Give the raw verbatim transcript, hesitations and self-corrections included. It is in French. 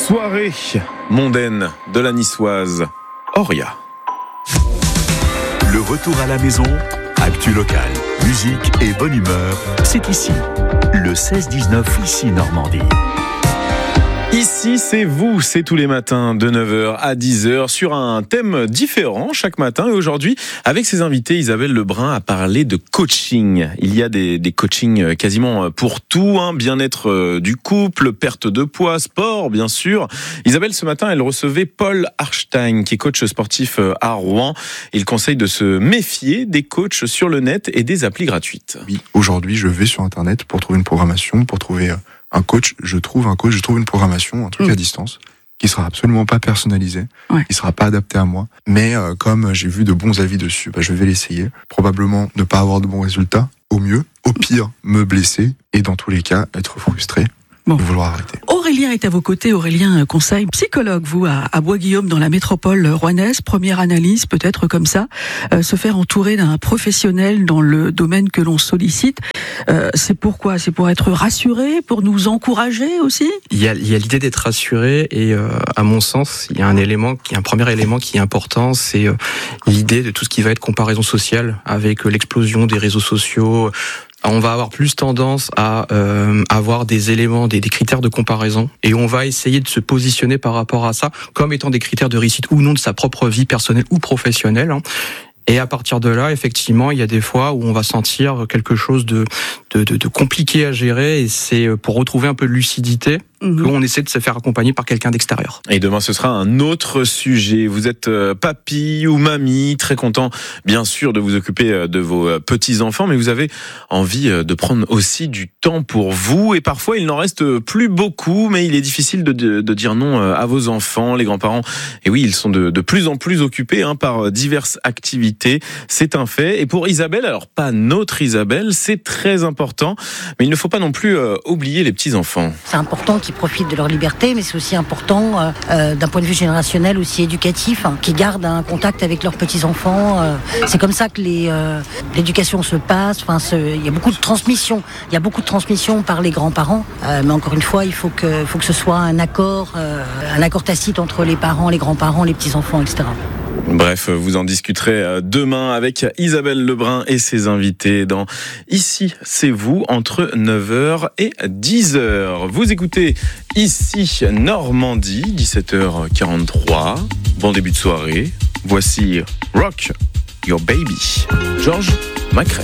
Soirée mondaine de la niçoise Auria. Le retour à la maison, actu locale, musique et bonne humeur, c'est ici. Le seize dix-neuf ici Normandie. Ici, c'est vous, c'est tous les matins de neuf heures à dix heures sur un thème différent chaque matin. Et aujourd'hui, avec ses invités, Isabelle Lebrun a parlé de coaching. Il y a des, des coachings quasiment pour tout, hein, bien-être du couple, perte de poids, sport, bien sûr. Isabelle, ce matin, elle recevait Paul Harstein, qui est coach sportif à Rouen. Il conseille de se méfier des coachs sur le net et des applis gratuites. Oui, aujourd'hui, je vais sur Internet pour trouver une programmation, pour trouver un coach, je trouve un coach, je trouve une programmation, un truc mmh. à distance, qui sera absolument pas personnalisé, ouais. qui sera pas adapté à moi. Mais euh, comme j'ai vu de bons avis dessus, bah, je vais l'essayer. Probablement ne pas avoir de bons résultats, au mieux. Au pire, me blesser et dans tous les cas, être frustré. Bon. Vouloir arrêter. Aurélien est à vos côtés. Aurélien Conseil, psychologue, vous, à, à Bois-Guillaume, dans la métropole rouennaise. Première analyse, peut-être comme ça. Euh, se faire entourer d'un professionnel dans le domaine que l'on sollicite, euh, c'est pourquoi ? C'est pour être rassuré, pour nous encourager aussi ? Il y a, il y a l'idée d'être rassuré et, euh, à mon sens, il y a un élément, qui, un premier élément qui est important, c'est euh, l'idée de tout ce qui va être comparaison sociale avec euh, l'explosion des réseaux sociaux. On va avoir plus tendance à euh, avoir des éléments, des, des critères de comparaison, et on va essayer de se positionner par rapport à ça comme étant des critères de réussite ou non de sa propre vie personnelle ou professionnelle. Hein. Et à partir de là, effectivement, il y a des fois où on va sentir quelque chose de, de, de, de compliqué à gérer, et c'est pour retrouver un peu de lucidité mmh. qu'on essaie de se faire accompagner par quelqu'un d'extérieur. Et demain, ce sera un autre sujet. Vous êtes papy ou mamie, très content, bien sûr, de vous occuper de vos petits-enfants, mais vous avez envie de prendre aussi du temps pour vous, et parfois, il n'en reste plus beaucoup, mais il est difficile de, de, de dire non à vos enfants, les grands-parents. Et oui, ils sont de, de plus en plus occupés hein, par diverses activités. C'est un fait. Et pour Isabelle, alors pas notre Isabelle, c'est très important, mais il ne faut pas non plus euh, oublier les petits-enfants. C'est important qu'ils profitent de leur liberté, mais c'est aussi important euh, euh, d'un point de vue générationnel, aussi éducatif, hein, qu'ils gardent un contact avec leurs petits-enfants. Euh, c'est comme ça que les, euh, l'éducation se passe. Enfin, il y a beaucoup de transmission. Il y a beaucoup de transmission par les grands-parents. Euh, mais encore une fois, il faut que, faut que ce soit un accord, euh, un accord tacite entre les parents, les grands-parents, les petits-enfants, et cetera. Bref, vous en discuterez demain avec Isabelle Lebrun et ses invités dans Ici, c'est vous, entre neuf heures et dix heures. Vous écoutez Ici Normandie, dix-sept heures quarante-trois. Bon début de soirée. Voici Rock Your Baby, Georges Macrae.